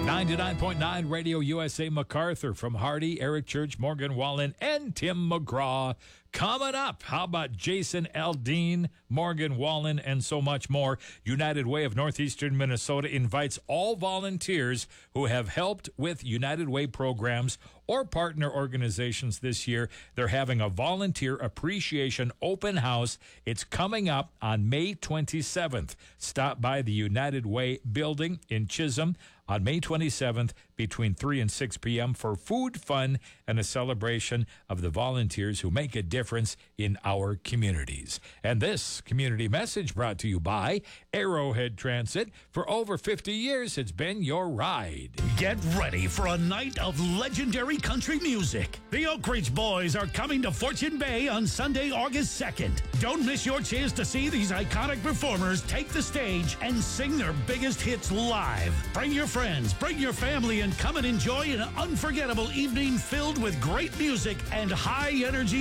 99.9 Radio USA MacArthur from Hardy, Eric Church, Morgan Wallen, and Tim McGraw. Coming up, how about Jason Aldean, Morgan Wallen, and so much more? United Way of Northeastern Minnesota invites all volunteers who have helped with United Way programs or partner organizations this year. They're having a volunteer appreciation open house. It's coming up on May 27th. Stop by the United Way building in Chisholm on May 27th between 3 and 6 p.m. for food, fun, and a celebration of the volunteers who make a difference in our communities. And this community message brought to you by Arrowhead Transit. For over 50 years, it's been your ride. Get ready for a night of legendary country music. The Oak Ridge Boys are coming to Fortune Bay on Sunday, August 2nd. Don't miss your chance to see these iconic performers take the stage and sing their biggest hits live. Bring your friends, bring your family, and come and enjoy an unforgettable evening filled with great music and high energy